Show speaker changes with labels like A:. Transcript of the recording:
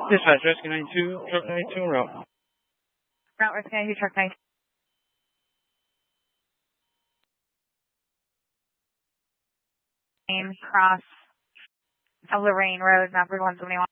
A: Dispatch, Rescue 92, Truck 92, route.
B: Route Rescue 92, Truck 92. Cross of Lorraine Road, Mount 171.